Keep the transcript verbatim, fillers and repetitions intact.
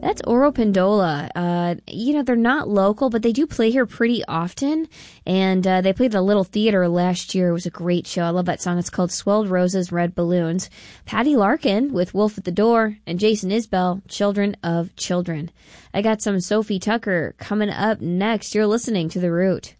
That's Oro Pindola. Uh, you know, they're not local, but they do play here pretty often. And uh, they played at a little theater last year. It was a great show. I love that song. It's called Swelled Roses, Red Balloons. Patty Larkin with Wolf at the Door, and Jason Isbell, Children of Children. I got some Sophie Tucker coming up next. You're listening to The Root.